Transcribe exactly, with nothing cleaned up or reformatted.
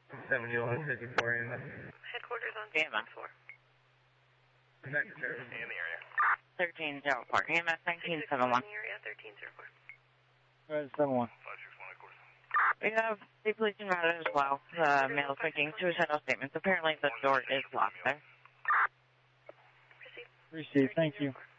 seventy-one fifty-four A M S. Headquarters on A M S. four. Connect to service. In the area. thirteen oh four. A M S nineteen seventy-one. In the area, thirteen oh four. Red seven one. five six one, of course. We have the police en route as well. The male is making suicidal statements. Apparently the door is locked there. Proceed. Received. Thank you. thirteen oh four.